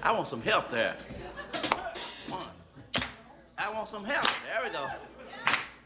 I want some help there. One. I want some help. There we go.